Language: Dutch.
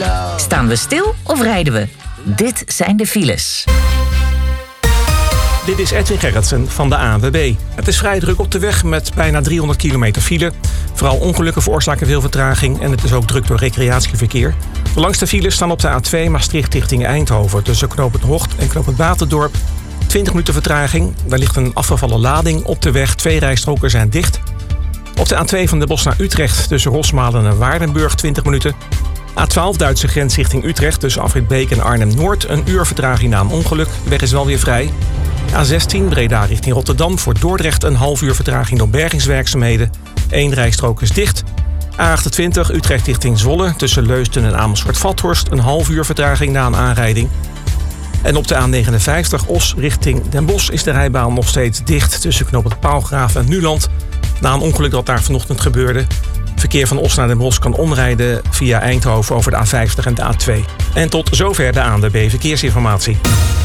Staan we stil of rijden we? Dit zijn de files. Dit is Edwin Gerritsen van de ANWB. Het is vrij druk op de weg met bijna 300 kilometer file. Vooral ongelukken veroorzaken veel vertraging en het is ook druk door recreatieverkeer. De langste files staan op de A2 Maastricht richting Eindhoven tussen knooppunt Hocht en knooppunt Baterdorp. 20 minuten vertraging. Daar ligt een afgevallen lading op de weg. 2 rijstroken zijn dicht. Op de A2 van Den Bosch naar Utrecht tussen Rosmalen en Waardenburg 20 minuten. A12 Duitse grens richting Utrecht tussen Afrit Beek en Arnhem-Noord. Een uur vertraging na een ongeluk. De weg is wel weer vrij. A16 Breda richting Rotterdam voor Dordrecht een half uur vertraging door bergingswerkzaamheden. 1 rijstrook is dicht. A28 Utrecht richting Zwolle tussen Leusden en Amersfoort-Vathorst een half uur vertraging na een aanrijding. En op de A59 Os richting Den Bosch is de rijbaan nog steeds dicht tussen knooppunt Paalgraaf en Nuland. Na een ongeluk dat daar vanochtend gebeurde. Verkeer van Os naar Den Bosch kan omrijden via Eindhoven over de A50 en de A2. En tot zover de ANWB Verkeersinformatie.